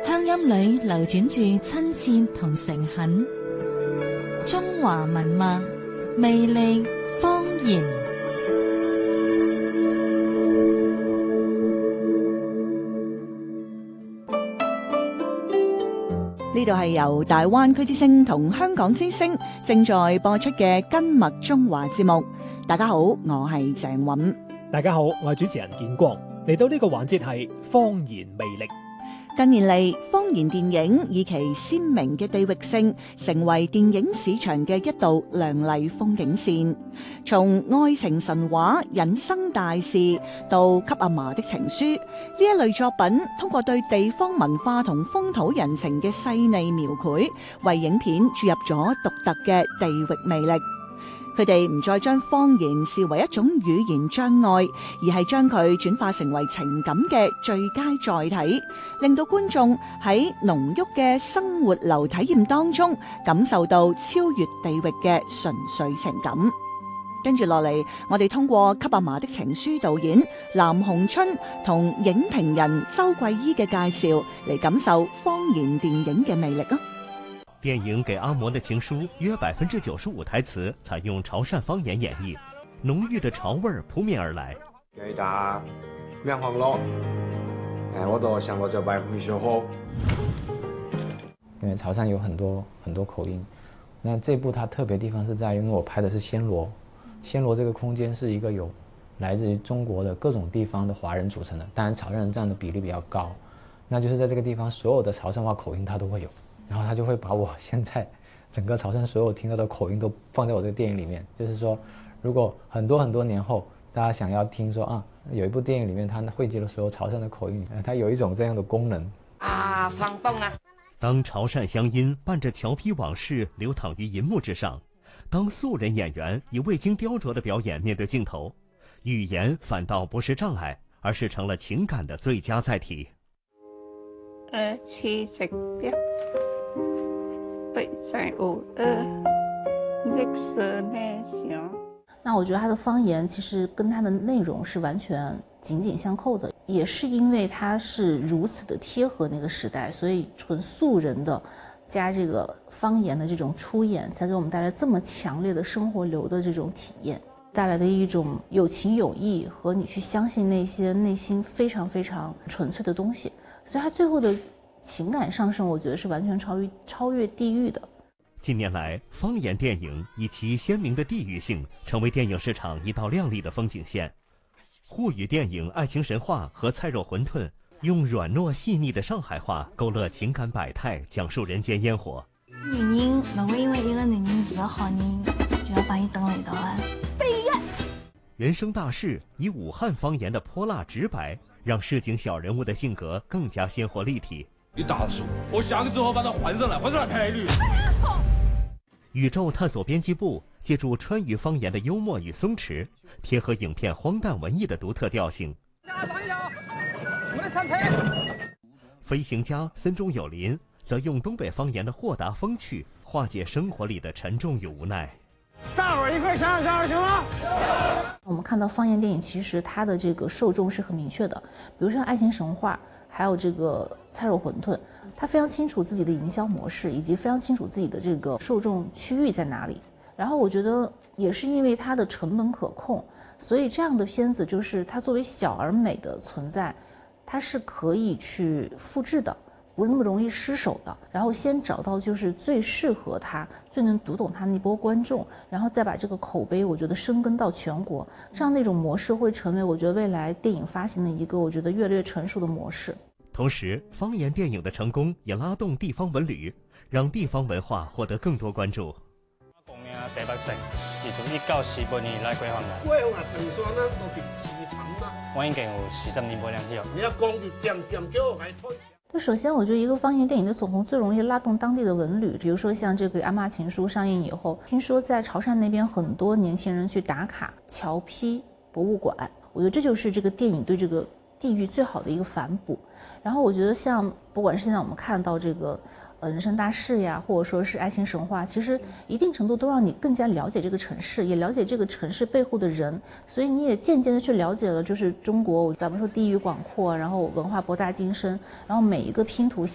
鄉音裏流轉住親切同誠懇，中華文物魅力方言。 呢度係由大灣區之聲同香港之聲正在播出嘅《根脈中華》節目。大家好，我係鄭韻。 大家好，我係主持人建光。嚟到呢個環節係方言魅力。 近年嚟，方言電影以其鮮明嘅地域性，成為電影市場嘅一道亮麗風景線。從愛情神話、人生大事到《給阿嫲的情書》，呢一類作品，通過對地方文化同風土人情嘅細膩描繪，為影片注入咗獨特嘅地域魅力。佢哋唔再將方言視為一種語言障礙，而係將佢轉化成為情感嘅最佳載體，令到觀眾喺濃郁嘅生活流體驗當中，感受到超越地域嘅純粹情感。跟住落嚟，我哋通過《給阿嫲的情書》導演藍鴻春同影評人周桂衣嘅介紹，嚟感受方言電影嘅魅力啊！ 電影《給阿嬤的情書》約95%台詞採用潮汕方言演繹，濃郁的潮味撲面而來。 給他面黃咯，我都想我這外回學好。 因為潮汕有很多口音，那這部它特別地方是在於，因為我拍的是暹羅，暹羅這個空間是一個有來自於中國的各種地方的華人組成的，當然潮汕人佔的比例比較高，那就是在這個地方所有的潮汕話口音它都會有。然後他就會把我現在整個潮汕所有聽到的口音都放在我這個電影裡面，就是說，如果很多年後大家想要聽說啊，有一部電影裡面它匯集了所有潮汕的口音，它有一種這樣的功能啊， 創動啊！當潮汕鄉音伴着橋皮往事流淌於銀幕之上，當素人演員以未經雕琢的表演面對鏡頭，語言反倒不是障礙，而是成了情感的最佳載體。 那我覺得它的方言其實跟它的內容是完全緊緊相扣的，也是因為它是如此的貼合那個時代，所以純素人的加這個方言的這種出演，才給我們帶來這麼強烈的生活流的這種體驗，帶來的一種有情有義和你去相信那些內心非常非常純粹的東西，所以它最後的情感上升，我覺得是完全超越地域的。 近年來，方言電影以其鮮明的地域性，成為電影市場一道亮麗的風景線。滬語電影《愛情神話》和《菜肉餛飩》用軟糯細膩的上海話勾勒情感百態，講述人間煙火。 女人唔會因為一個女人是個好人，就要把你當嚟到啊！ 人生大事以武漢方言的潑辣直白，讓市井小人物的性格更加鮮活立體。 你打死我，我下個之後把它換上來賠率。 宇宙探索編輯部借助川渝方言的幽默與鬆弛，貼合影片荒誕文藝的獨特調性。飛行家森中有林則用東北方言的豁達風趣，化解生活裡的沉重與無奈。 大伙兒一塊想想行嗎？ 我們看到方言電影，其實它的這個受眾是很明確的，比如像《愛情神話》，還有這個《菜肉餛飩》，它非常清楚自己的營銷模式，以及非常清楚自己的這個受眾區域在哪裡。然後我覺得也是因為它的成本可控，所以這樣的片子就是它作為小而美的存在，它是可以去複製的，不是那麼容易失手的。然後先找到就是最適合他、最能讀懂他那波觀眾，然後再把這個口碑我覺得深耕到全國，這樣那種模式會成為我覺得未來電影發行的一個我覺得越來越成熟的模式。 同時，方言電影的成功也拉動地方文旅，讓地方文化獲得更多關注。 第北城，而從1948年以來規劃嘅。 規劃平山啦，到條市場啦。 我已經有40年冇兩條。 你一講就點叫我嚟推。 對，首先我覺得一個方言電影的走紅最容易拉動當地的文旅，比如說像這個《阿嬤情書》上映以後，聽說在潮汕那邊很多年輕人去打卡橋埤博物館，我覺得這就是這個電影對這個地域最好的一個反哺。然後我覺得像不管是現在我們看到這個人生大事呀，或者說是愛情神話，其實一定程度都讓你更加了解這個城市，也了解這個城市背後的人，所以你也漸漸的去了解了，就是中國咱們說地域廣闊，然後文化博大精深，然後每一個拼圖